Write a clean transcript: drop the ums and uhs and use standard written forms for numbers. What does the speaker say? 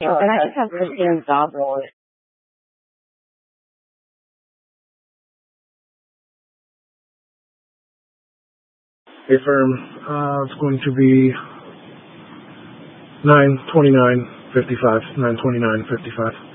Yeah, but I just have the same job role. A firm. It's going to be 9/29/55. 9/29/55.